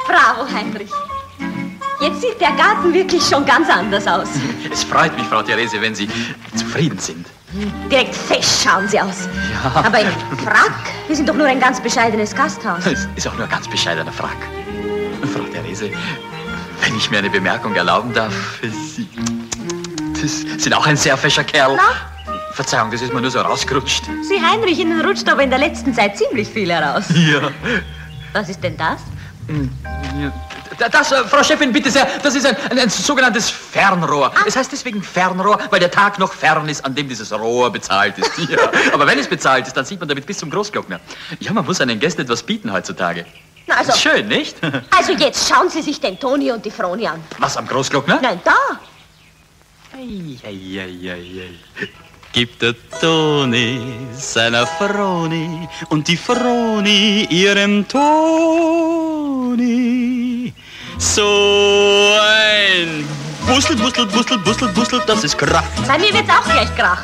Bravo, Heinrich. Jetzt sieht der Garten wirklich schon ganz anders aus. Es freut mich, Frau Therese, wenn Sie zufrieden sind. Direkt fest schauen Sie aus. Ja. Aber im Frack? Wir sind doch nur ein ganz bescheidenes Gasthaus. Es ist auch nur ein ganz bescheidener Frack. Frau Therese, wenn ich mir eine Bemerkung erlauben darf, Sie sind auch ein sehr fescher Kerl. Na? Verzeihung, das ist mir nur so rausgerutscht. Sie, Heinrich, Ihnen rutscht aber in der letzten Zeit ziemlich viel heraus. Ja. Was ist denn das? Das, Frau Chefin, bitte sehr, das ist ein sogenanntes Fernrohr. Es heißt deswegen Fernrohr, weil der Tag noch fern ist, an dem dieses Rohr bezahlt ist. Ja. Aber wenn es bezahlt ist, dann sieht man damit bis zum Großglockner. Ja, man muss einen Gästen etwas bieten heutzutage. Na, also, ist schön, nicht? Also jetzt schauen Sie sich den Toni und die Froni an. Was, am Großglockner? Nein, da. Ei. Gibt der Toni seiner Froni und die Froni ihrem Toni. So ein Bussel, das ist Kraft. Bei mir wird's auch gleich krachen.